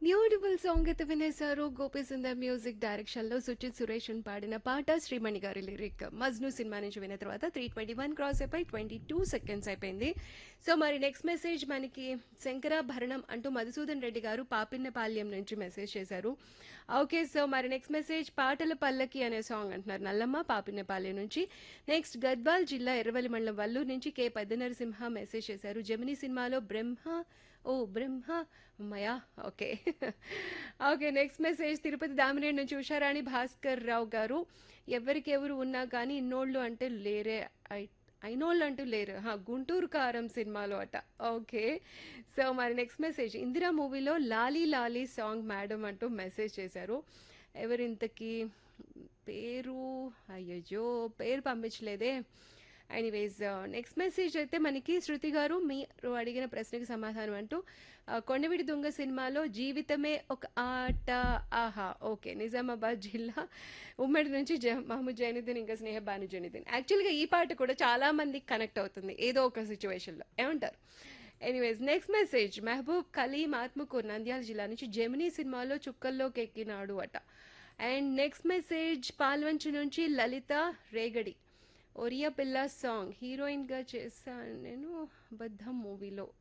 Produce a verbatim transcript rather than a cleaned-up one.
Beautiful song అయితే వినేశారు. Gopi Sundar music డైరెక్షన్‌లో సుచిత్ సురేషన్ పాడిన పాట, శ్రీమణి గారి లిరిక్. 'మజ్ను' సినిమా నుంచి విన్న తర్వాత మూడు ఇరవై ఒకటి క్రాస్ అయిపోయి ఇరవై రెండు సెకండ్స్ అయిపోయింది. సో మరి నెక్స్ట్ మెసేజ్ మనకి శంకరాభరణం అంటూ మధుసూదన్ రెడ్డి గారు పాపిన్నపాల్యం నుంచి మెసేజ్ చేశారు. ఓకే. సో మరి నెక్స్ట్ మెసేజ్ పాటల పల్లకి అనే సాంగ్ అంటున్నారు. నల్లమ్మ పాపిన్నపాలెం నుంచి. నెక్స్ట్ గద్వాల్ జిల్లా ఎర్రవల్లి మండలం వల్లూరు నుంచి కె పెద్ద నరసింహ మెసేజ్ చేశారు. జెమినీ సినిమాలో బ్రహ్మ ఓ బ్రహ్మ అమ్మయ్యా okay. Okay. Next message Tirupati Damineni నుంచి ఉషారాణి భాస్కర్ రావు గారు. ఎవరికెవరు ఉన్నా కానీ ఇన్నోళ్ళు అంటే లేరే ఐ- అయినోళ్ళు అంటూ లేరు హా, గుంటూరు కారం సినిమాలో అట. ఓకే. సో మరి నెక్స్ట్ మెసేజ్ ఇందిరా మూవీలో లాలీ లాలీ సాంగ్ మేడం అంటూ మెసేజ్ చేశారు. ఎవరింతకి పేరు అయ్యయ్యో పేరు పంపించలేదే. ఎనీవేస్ నెక్స్ట్ మెసేజ్ అయితే మనకి శృతి గారు మీరు అడిగిన ప్రశ్నకి సమాధానం అంటూ ఆ, కొండవీడి దొంగ సినిమాలో జీవితమే ఒక ఆట ఆహా ఓకే నిజామాబాద్ జిల్లా ఉమ్మడి నుంచి జ మహమ్మద్ జైనుద్దీన్ ఇంకా స్నేహ భాను జైనుద్దీన్. యాక్చువల్గా ఈ పాట కూడా చాలా మందికి కనెక్ట్ అవుతుంది ఏదో ఒక సిచ్యువేషన్లో ఏమంటారు. Anyways next message Mahabub Kaleem Atmakur Nandyal జిల్లా నుంచి జెమినీ సినిమాలో చుక్కల్లోకి ఎక్కినాడు అట. అండ్ నెక్స్ట్ మెసేజ్ పాల్వంచి నుంచి లలిత రేగడి ఒరియా పిల్ల సాంగ్ హీరోయిన్గా చేశాను నేను బద్ధం మూవీలో